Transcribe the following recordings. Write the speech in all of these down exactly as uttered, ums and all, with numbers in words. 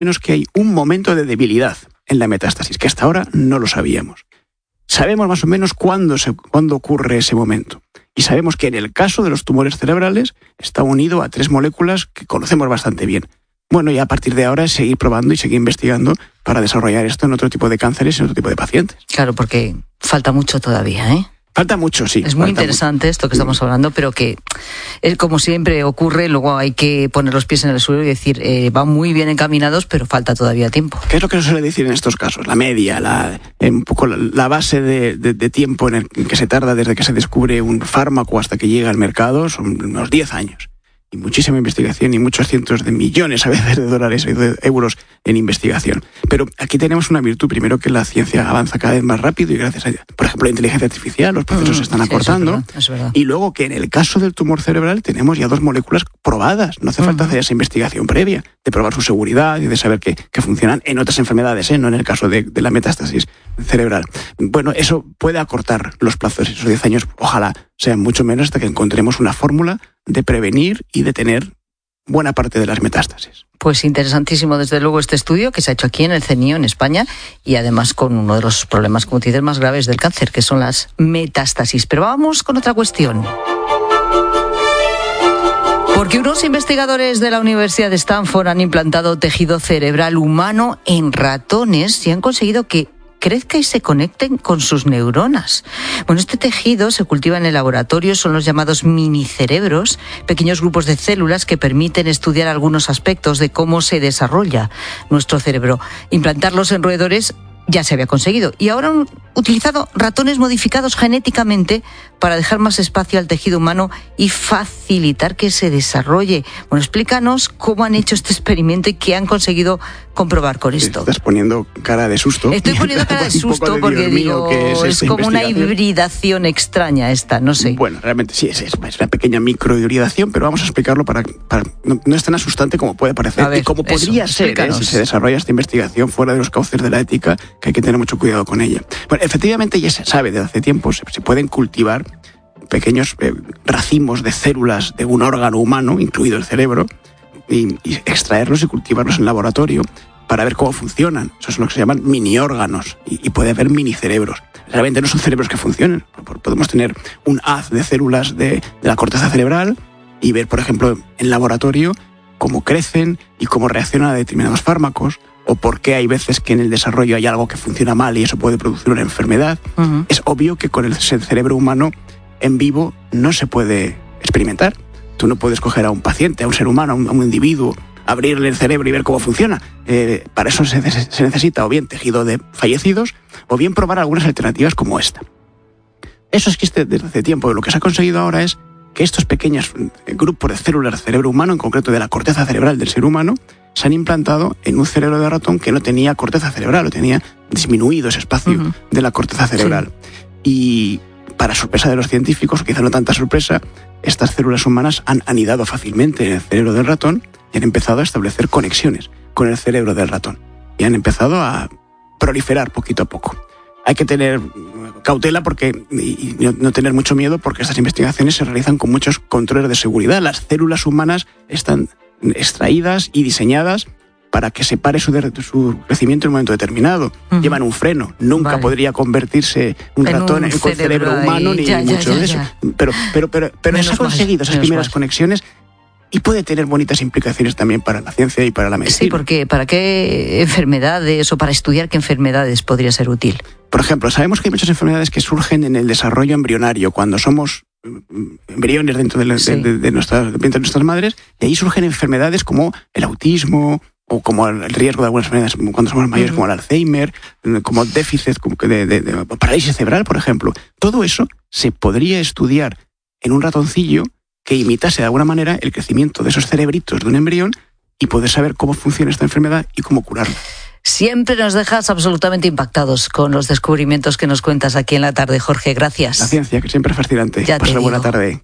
menos que hay un momento de debilidad en la metástasis, que hasta ahora no lo sabíamos. Sabemos más o menos cuándo, se, cuándo ocurre ese momento. Y sabemos que en el caso de los tumores cerebrales está unido a tres moléculas que conocemos bastante bien. Bueno, y a partir de ahora es seguir probando y seguir investigando para desarrollar esto en otro tipo de cánceres y en otro tipo de pacientes. Claro, porque falta mucho todavía, ¿eh? Falta mucho, sí. Es muy interesante mucho. Esto que estamos hablando, pero que, es como siempre ocurre, luego hay que poner los pies en el suelo y decir, eh, van muy bien encaminados, pero falta todavía tiempo. ¿Qué es lo que se suele decir en estos casos? La media, la, un poco la, la base de, de, de tiempo en el que se tarda desde que se descubre un fármaco hasta que llega al mercado son unos diez años. Y muchísima investigación y muchos cientos de millones a veces de dólares y de euros en investigación. Pero aquí tenemos una virtud, primero que la ciencia avanza cada vez más rápido y gracias a, por ejemplo, la inteligencia artificial, los procesos mm, se están sí, acortando. Es verdad, es verdad. Y luego que en el caso del tumor cerebral tenemos ya dos moléculas probadas. No hace falta uh-huh. hacer esa investigación previa, de probar su seguridad y de saber que, que funcionan en otras enfermedades, ¿eh? No en el caso de, de la metástasis cerebral. Bueno, eso puede acortar los plazos, esos diez años, ojalá sean mucho menos hasta que encontremos una fórmula de prevenir y detener buena parte de las metástasis. Pues interesantísimo, desde luego, este estudio que se ha hecho aquí en el CENIO, en España, y además con uno de los problemas, como dices, más graves del cáncer, que son las metástasis. Pero vamos con otra cuestión. Porque unos investigadores de la Universidad de Stanford han implantado tejido cerebral humano en ratones y han conseguido que crezca y se conecten con sus neuronas. Bueno, este tejido se cultiva en el laboratorio, son los llamados minicerebros, pequeños grupos de células que permiten estudiar algunos aspectos de cómo se desarrolla nuestro cerebro. Implantarlos en roedores ya se había conseguido y ahora han utilizado ratones modificados genéticamente para dejar más espacio al tejido humano y facilitar que se desarrolle. Bueno, explícanos cómo han hecho este experimento y qué han conseguido comprobar con esto. Estás poniendo cara de susto. Estoy poniendo cara de susto porque digo, es, es como una hibridación extraña esta, no sé. Bueno, realmente sí, es, es una pequeña microhibridación, pero vamos a explicarlo para, para no, no es tan asustante como puede parecer. Ver, y como eso, podría ser ¿eh? si se desarrolla esta investigación fuera de los cauces de la ética, que hay que tener mucho cuidado con ella. Bueno, efectivamente ya se sabe desde hace tiempo, se, se pueden cultivar pequeños eh, racimos de células de un órgano humano, incluido el cerebro, y, y extraerlos y cultivarlos en laboratorio para ver cómo funcionan. Eso es lo que se llaman mini órganos y, y puede haber mini cerebros. Realmente no son cerebros que funcionen. Podemos tener un haz de células de, de la corteza cerebral y ver, por ejemplo, en laboratorio cómo crecen y cómo reaccionan a determinados fármacos, o por qué hay veces que en el desarrollo hay algo que funciona mal y eso puede producir una enfermedad. Uh-huh. Es obvio que con el cerebro humano en vivo no se puede experimentar. Tú no puedes coger a un paciente, a un ser humano, a un, a un individuo, abrirle el cerebro y ver cómo funciona. Eh, para eso se, se necesita o bien tejido de fallecidos o bien probar algunas alternativas como esta. Eso existe desde hace tiempo. Lo que se ha conseguido ahora es que estos pequeños grupos de células del cerebro humano, en concreto de la corteza cerebral del ser humano, se han implantado en un cerebro de ratón que no tenía corteza cerebral, o tenía disminuido ese espacio uh-huh. de la corteza cerebral. Sí. Y para sorpresa de los científicos, quizá no tanta sorpresa, estas células humanas han anidado fácilmente en el cerebro del ratón y han empezado a establecer conexiones con el cerebro del ratón. Y han empezado a proliferar poquito a poco. Hay que tener cautela porque, y no, no tener mucho miedo porque estas investigaciones se realizan con muchos controles de seguridad. Las células humanas están extraídas y diseñadas para que se pare su, de, su crecimiento en un momento determinado. Uh-huh. Llevan un freno. Nunca vale. podría convertirse un en ratón un en cerebro, cerebro humano, ni ya, mucho ya, ya, de eso. Ya. Pero, pero, pero, pero se han conseguido esas primeras mal. conexiones y puede tener bonitas implicaciones también para la ciencia y para la medicina. Sí, porque ¿para qué enfermedades o para estudiar qué enfermedades podría ser útil? Por ejemplo, sabemos que hay muchas enfermedades que surgen en el desarrollo embrionario, cuando somos embriones dentro de, la, sí. de, de, de, nuestras, de nuestras madres, y ahí surgen enfermedades como el autismo, o como el riesgo de algunas enfermedades cuando somos mayores, uh-huh. como el Alzheimer, como déficit como de, de, de parálisis cerebral, por ejemplo. Todo eso se podría estudiar en un ratoncillo que imitase de alguna manera el crecimiento de esos cerebritos de un embrión y poder saber cómo funciona esta enfermedad y cómo curarla. Siempre nos dejas absolutamente impactados con los descubrimientos que nos cuentas aquí en la tarde, Jorge. Gracias. La ciencia, que siempre es fascinante. Ya Pasa te buena digo. tarde.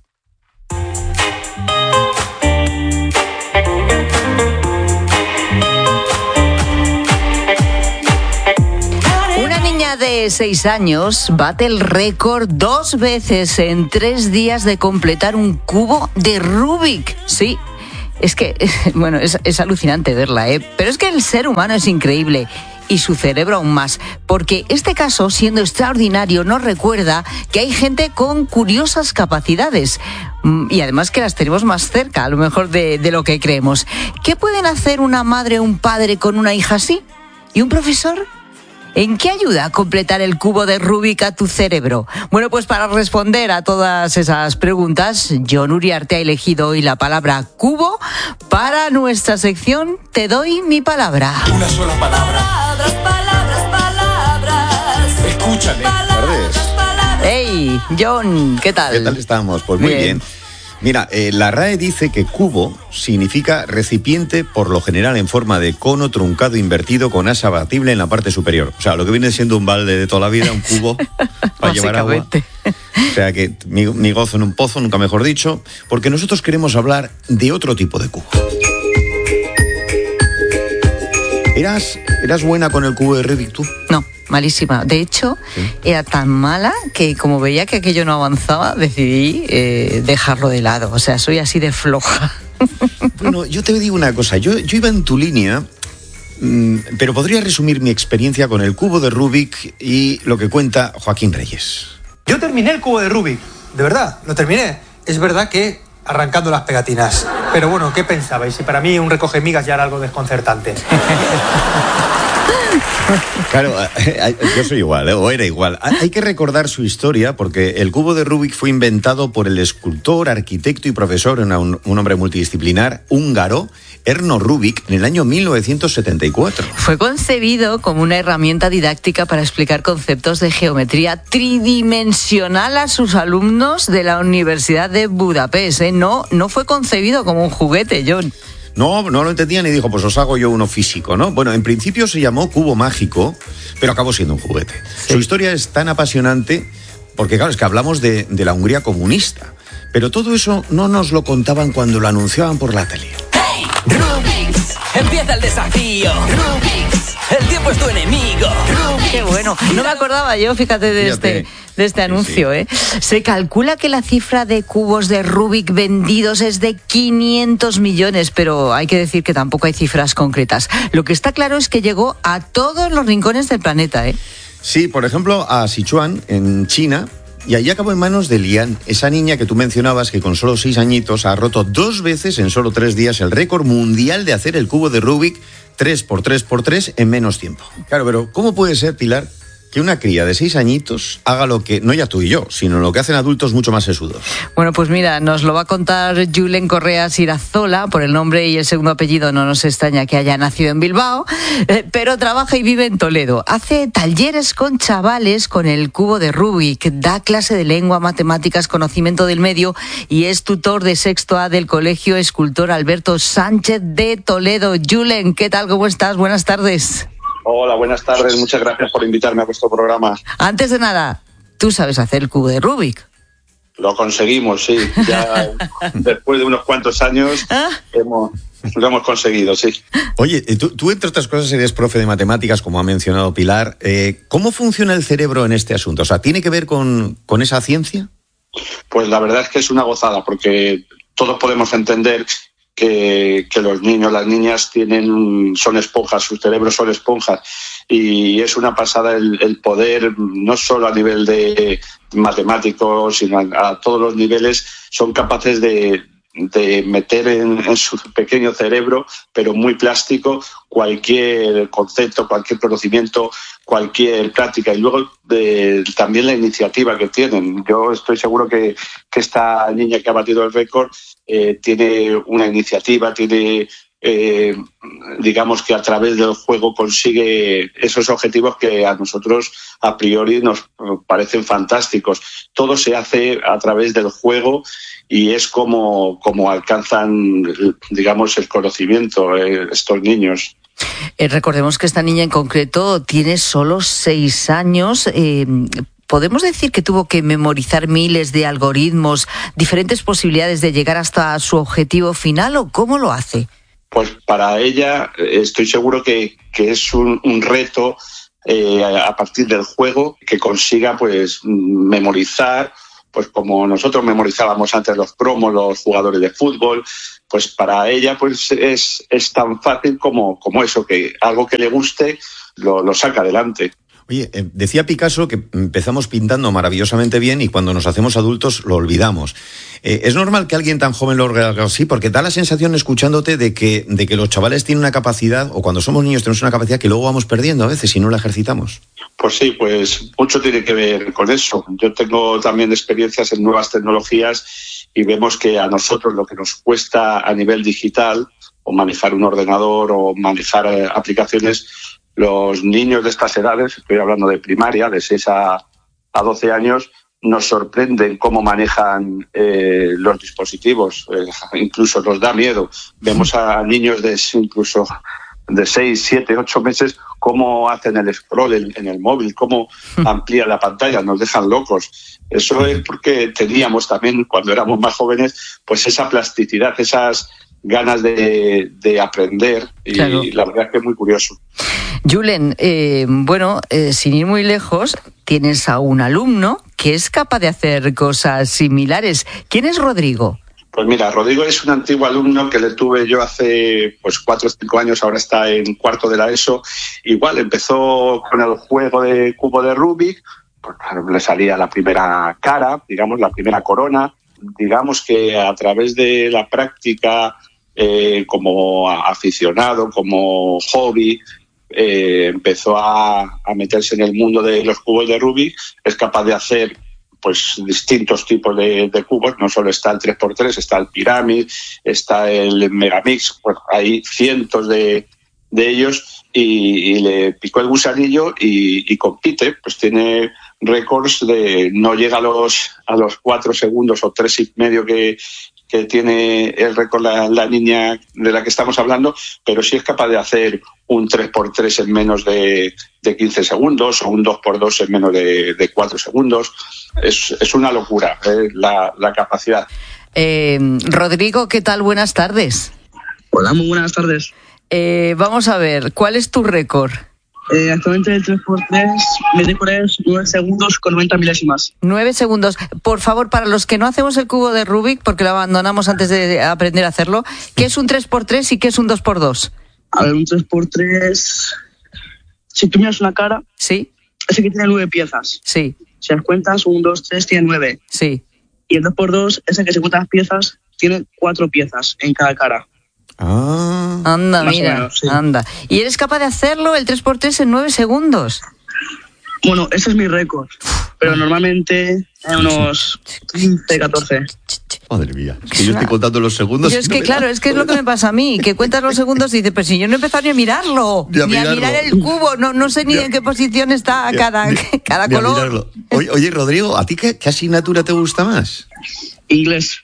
De seis años bate el récord dos veces en tres días de completar un cubo de Rubik. Sí, Es que, bueno, es, es alucinante verla, ¿eh? Pero es que el ser humano es increíble. Y su cerebro aún más, porque este caso, siendo extraordinario, nos recuerda que hay gente con curiosas capacidades y además que las tenemos más cerca, a lo mejor de, de lo que creemos. ¿Qué pueden hacer una madre o un padre con una hija así? ¿Y un profesor? ¿En qué ayuda a completar el cubo de Rubik a tu cerebro? Bueno, pues para responder a todas esas preguntas, Jon Uriarte ha elegido hoy la palabra cubo para nuestra sección Te doy mi palabra. Una sola palabra. Palabras, palabras, palabras. Escúchame. Palabras, palabras. Hey, Jon, ¿qué tal? ¿Qué tal estamos? Pues muy bien. bien. Mira, eh, la R A E dice que cubo significa recipiente, por lo general en forma de cono truncado invertido con asa batible en la parte superior. O sea, lo que viene siendo un balde de toda la vida, un cubo para llevar agua. O sea, que mi, mi gozo en un pozo, nunca mejor dicho, porque nosotros queremos hablar de otro tipo de cubo. ¿Eras, eras buena con el cubo de Rubik tú? No. Malísima. De hecho, ¿sí? Era tan mala que como veía que aquello no avanzaba, decidí eh, dejarlo de lado. O sea, soy así de floja. Bueno, yo te digo una cosa. Yo, yo iba en tu línea, mmm, pero podría resumir mi experiencia con el cubo de Rubik y lo que cuenta Joaquín Reyes. Yo terminé el cubo de Rubik. De verdad, lo terminé. Es verdad que arrancando las pegatinas. Pero bueno, ¿qué pensabais? Si para mí un recoge migas ya era algo desconcertante. Claro, yo soy igual, ¿eh? O era igual. Hay que recordar su historia porque el cubo de Rubik fue inventado por el escultor, arquitecto y profesor, un, un hombre multidisciplinar húngaro, Erno Rubik, en el año mil novecientos setenta y cuatro. Fue concebido como una herramienta didáctica para explicar conceptos de geometría tridimensional a sus alumnos de la Universidad de Budapest, ¿eh? No, no fue concebido como un juguete, Jon. No, no lo entendían y dijo, pues os hago yo uno físico, ¿no? Bueno, en principio se llamó cubo mágico, pero acabó siendo un juguete. Sí. Su historia es tan apasionante porque, claro, es que hablamos de, de la Hungría comunista, pero todo eso no nos lo contaban cuando lo anunciaban por la tele. ¡Hey! ¡Rubik's! ¡Empieza el desafío! ¡Rubik's! ¡El tiempo es tu enemigo! ¡Rubik's! ¡Qué bueno! No me acordaba yo, fíjate, de fíjate. este... de este anuncio, sí, sí. ¿eh? Se calcula que la cifra de cubos de Rubik vendidos es de quinientos millones, pero hay que decir que tampoco hay cifras concretas. Lo que está claro es que llegó a todos los rincones del planeta, ¿eh? Sí, por ejemplo, a Sichuan, en China, y allí acabó en manos de Lian, esa niña que tú mencionabas que con solo seis añitos ha roto dos veces en solo tres días el récord mundial de hacer el cubo de Rubik tres por tres por tres en menos tiempo. Claro, pero ¿cómo puede ser, Pilar, que una cría de seis añitos haga lo que, no ya tú y yo, sino lo que hacen adultos mucho más sesudos? Bueno, pues mira, nos lo va a contar Julen Correa Sirazola, por el nombre y el segundo apellido no nos extraña que haya nacido en Bilbao, eh, pero trabaja y vive en Toledo. Hace talleres con chavales con el cubo de Rubik, da clase de lengua, matemáticas, conocimiento del medio y es tutor de sexto A del Colegio Escultor Alberto Sánchez de Toledo. Julen, ¿qué tal? ¿Cómo estás? Buenas tardes. Hola, buenas tardes. Muchas gracias por invitarme a vuestro programa. Antes de nada, ¿tú sabes hacer el cubo de Rubik? Lo conseguimos, sí. Ya después de unos cuantos años ¿Ah? hemos, lo hemos conseguido, sí. Oye, tú, tú entre otras cosas eres profe de matemáticas, como ha mencionado Pilar. Eh, ¿Cómo funciona el cerebro en este asunto? O sea, ¿tiene que ver con, con esa ciencia? Pues la verdad es que es una gozada, porque todos podemos entender Que, que los niños, las niñas tienen, son esponjas, sus cerebros son esponjas y es una pasada el, el poder, no solo a nivel de matemáticos, sino a, a todos los niveles, son capaces de, de meter en, en su pequeño cerebro, pero muy plástico, cualquier concepto, cualquier conocimiento, cualquier práctica y luego de, también la iniciativa que tienen. Yo estoy seguro que, que esta niña que ha batido el récord eh, tiene una iniciativa, tiene eh, digamos que a través del juego consigue esos objetivos que a nosotros a priori nos parecen fantásticos. Todo se hace a través del juego y es como, como alcanzan, digamos, el conocimiento eh, estos niños. Eh, recordemos que esta niña en concreto tiene solo seis años. Eh, ¿Podemos decir que tuvo que memorizar miles de algoritmos, diferentes posibilidades de llegar hasta su objetivo final o cómo lo hace? Pues para ella estoy seguro que, que es un, un reto eh, a partir del juego que consiga pues memorizar pues como nosotros memorizábamos antes los cromos, los jugadores de fútbol, pues para ella pues es, es tan fácil como, como eso, que algo que le guste lo, lo saca adelante. Oye, eh, decía Picasso que empezamos pintando maravillosamente bien y cuando nos hacemos adultos lo olvidamos. Eh, ¿Es normal que alguien tan joven lo haga así? Porque da la sensación, escuchándote, de que, de que los chavales tienen una capacidad, o cuando somos niños tenemos una capacidad que luego vamos perdiendo a veces si no la ejercitamos. Pues sí, pues mucho tiene que ver con eso. Yo tengo también experiencias en nuevas tecnologías y vemos que a nosotros lo que nos cuesta a nivel digital, o manejar un ordenador o manejar eh, aplicaciones, los niños de estas edades, estoy hablando de primaria, de seis a doce años, nos sorprenden cómo manejan eh, los dispositivos, eh, incluso nos da miedo. Vemos a niños de incluso de seis, siete, ocho meses cómo hacen el scroll en, en el móvil, cómo amplía la pantalla, nos dejan locos. Eso es porque teníamos también, cuando éramos más jóvenes, pues esa plasticidad, esas ganas de, de aprender, y claro, la verdad es que es muy curioso. Julen, eh, bueno, eh, sin ir muy lejos, tienes a un alumno que es capaz de hacer cosas similares. ¿Quién es Rodrigo? Pues mira, Rodrigo es un antiguo alumno que le tuve yo hace pues cuatro o cinco años, ahora está en cuarto de la ESO. Igual empezó con el juego de cubo de Rubik, pues claro, le salía la primera cara, digamos, la primera corona. Digamos que a través de la práctica, eh, como aficionado, como hobby, eh, empezó a, a meterse en el mundo de los cubos de Rubik. Es capaz de hacer pues distintos tipos de, de cubos, no solo está el tres por tres, está el Pyramid, está el Megamix, pues hay cientos de, de ellos, y, y le picó el gusanillo y, y compite, pues tiene récords de, no llega a los a los cuatro segundos o tres y medio que, que tiene el récord la, la niña de la que estamos hablando, pero sí es capaz de hacer un tres por tres en menos de, de quince segundos o un dos por dos en menos de, de cuatro segundos. Es, es una locura eh, la, la capacidad. Eh, Rodrigo, ¿qué tal? Buenas tardes. Hola, muy buenas tardes. Eh, vamos a ver, ¿cuál es tu récord? Eh, actualmente el tres por tres, mi récord es nueve segundos con noventa milésimas. nueve segundos. Por favor, para los que no hacemos el cubo de Rubik, porque lo abandonamos antes de aprender a hacerlo, ¿qué es un tres por tres y qué es un dos por dos? A ver, un tres por tres, si tú miras una cara, sí, ese que tiene nueve piezas. Sí. Si las cuentas, un, dos, tres, tiene nueve. Sí. Y el dos por dos, ese que se cuenta las piezas, tiene cuatro piezas en cada cara. Ah, anda, Más mira, menos, sí. anda. ¿Y eres capaz de hacerlo, el tres por tres, en nueve segundos? Bueno, ese es mi récord, pero normalmente hay unos quince, catorce. Madre mía, es que yo estoy contando los segundos. Yo es que, claro, es que es lo que me pasa a mí, que cuentas los segundos y dices, pero si yo no he empezado ni a mirarlo, ni a, ni mirarlo. a mirar el cubo, no, no sé ni ni a, en qué posición está ni, cada, ni, cada ni color. Oye, oye, Rodrigo, ¿a ti qué, qué asignatura te gusta más? Inglés.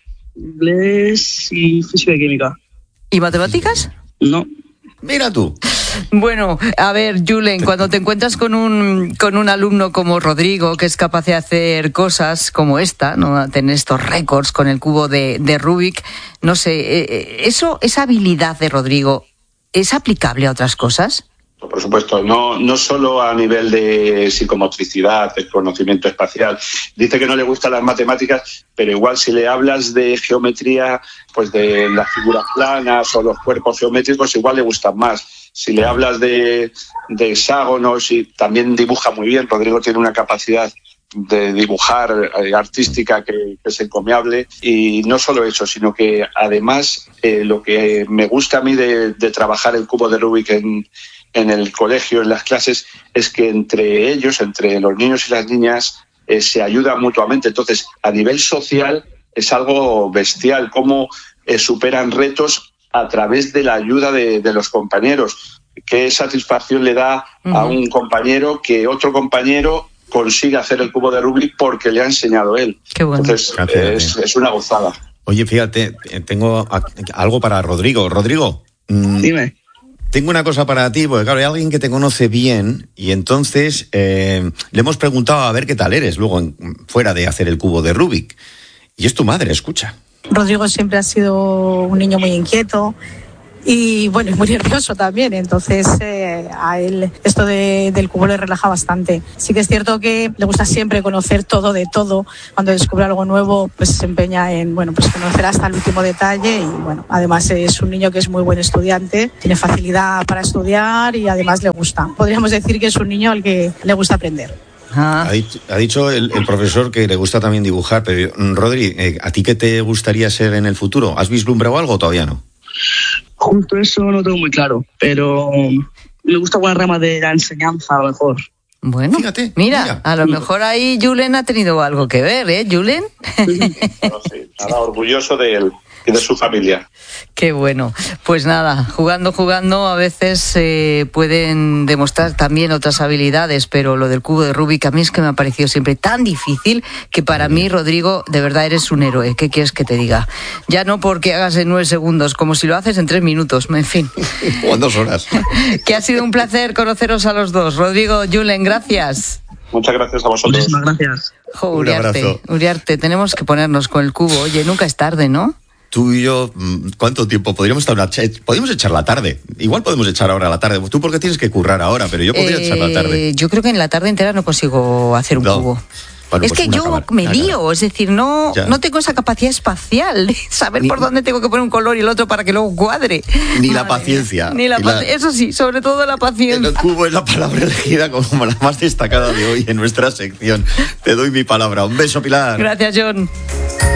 Inglés y física y química. ¿Y matemáticas? No. Mira tú. Bueno, a ver, Julen, cuando te encuentras con un con un alumno como Rodrigo, que es capaz de hacer cosas como esta, ¿no? Tener estos récords con el cubo de, de Rubik, no sé, eso, esa habilidad de Rodrigo, ¿es aplicable a otras cosas? Por supuesto, no, no solo a nivel de psicomotricidad, de conocimiento espacial. Dice que no le gustan las matemáticas, pero igual si le hablas de geometría, pues de las figuras planas o los cuerpos geométricos, igual le gustan más. Si le hablas de, de hexágonos, y también dibuja muy bien. Rodrigo tiene una capacidad de dibujar eh, artística que, que es encomiable, y no solo eso, sino que además eh, lo que me gusta a mí de, de trabajar el cubo de Rubik en en el colegio, en las clases, es que entre ellos, entre los niños y las niñas, eh, se ayudan mutuamente. Entonces, a nivel social es algo bestial, cómo eh, superan retos a través de la ayuda de, de los compañeros. Qué satisfacción le da uh-huh. a un compañero que otro compañero consiga hacer el cubo de Rubik porque le ha enseñado él. Qué bueno. Entonces, es, es una gozada. Oye, fíjate, tengo algo para Rodrigo. Rodrigo. Mmm, Dime. Tengo una cosa para ti, porque claro, hay alguien que te conoce bien y entonces eh, le hemos preguntado a ver qué tal eres luego en, fuera de hacer el cubo de Rubik. Y es tu madre, escucha. Rodrigo siempre ha sido un niño muy inquieto, y bueno, y muy nervioso también, entonces eh, a él esto de, del cubo le relaja bastante. Sí que es cierto que le gusta siempre conocer todo de todo, cuando descubre algo nuevo pues se empeña en, bueno, pues conocer hasta el último detalle y bueno, además es un niño que es muy buen estudiante, tiene facilidad para estudiar y además le gusta. Podríamos decir que es un niño al que le gusta aprender. Ah. Ha dicho, ha dicho el, el profesor que le gusta también dibujar, pero Rodri, eh, ¿a ti qué te gustaría ser en el futuro? ¿Has vislumbrado algo o todavía no? Justo eso no tengo muy claro, pero me gusta alguna rama de la enseñanza a lo mejor. Bueno, Fíjate, mira, mira, a lo mejor ahí Julen ha tenido algo que ver, ¿eh, Julen? No, sí, nada, orgulloso de él y de su familia. Qué bueno. Pues nada, jugando, jugando, a veces eh, pueden demostrar también otras habilidades, pero lo del cubo de Rubik a mí es que me ha parecido siempre tan difícil que para mí, Rodrigo, de verdad eres un héroe. ¿Qué quieres que te diga? Ya no porque hagas en nueve segundos, como si lo haces en tres minutos, en fin. O en dos horas. Que ha sido un placer conoceros a los dos. Rodrigo, Julen, gracias. Muchas gracias a vosotros. Muchísimas gracias. Jo, Uriarte, Uriarte, tenemos que ponernos con el cubo. Oye, nunca es tarde, ¿no? Tú y yo, ¿cuánto tiempo? Podríamos estar una ch- podríamos echar la tarde. Igual podemos echar ahora la tarde. Tú porque tienes que currar ahora, pero yo podría eh, echar la tarde. Yo creo que en la tarde entera no consigo hacer un no. cubo. Bueno, es pues que yo acabar, me lío, acabar. Es decir, no, no tengo esa capacidad espacial de saber ni, por dónde tengo que poner un color y el otro para que luego cuadre. Ni Madre la paciencia. Ni la, la Eso sí, sobre todo la paciencia. El cubo es la palabra elegida como la más destacada de hoy en nuestra sección. Te doy mi palabra. Un beso, Pilar. Gracias, John.